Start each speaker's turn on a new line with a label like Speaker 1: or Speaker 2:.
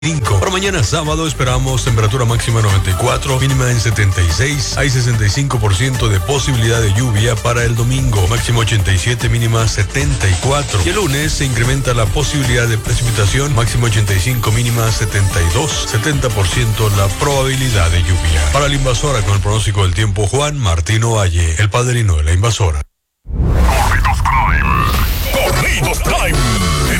Speaker 1: Para mañana sábado esperamos temperatura máxima 94, mínima en 76. Hay 65% de posibilidad de lluvia para el domingo, máximo 87, mínima 74. Y el lunes se incrementa la posibilidad de precipitación, máximo 85, mínima 72. 70% la probabilidad de lluvia. Para la invasora, con el pronóstico del tiempo, Juan Martino Valle, el padrino de la invasora.
Speaker 2: Corridos Prime.